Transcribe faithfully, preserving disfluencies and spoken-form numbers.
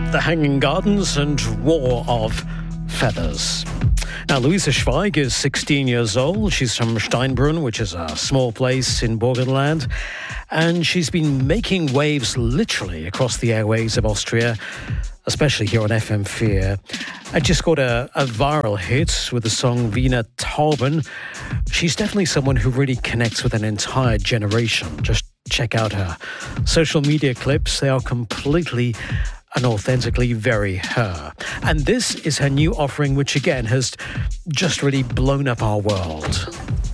The Hanging Gardens and War of Feathers. Now, Luisa Schweig is sixteen years old. She's from Steinbrunn, which is a small place in Burgenland. And she's been making waves literally across the airwaves of Austria, especially here on F M four. And just got a, a viral hit with the song Wiener Tauben. She's definitely someone who really connects with an entire generation. Just check out her social media clips. They are completely and authentically very her. And this is her new offering, which again has just really blown up our world.